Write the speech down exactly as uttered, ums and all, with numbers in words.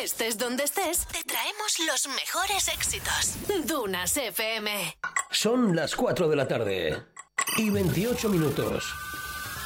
Estés donde estés, te traemos los mejores éxitos. Dunas F M. Son las cuatro de la tarde y veintiocho minutos.